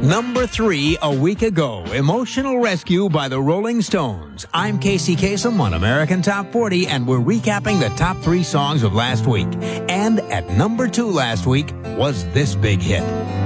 Number 3 a week ago, Emotional Rescue by the Rolling Stones. I'm Casey Kasem on American Top 40, and we're recapping the top 3 songs of last week. And at number 2 last week was this big hit.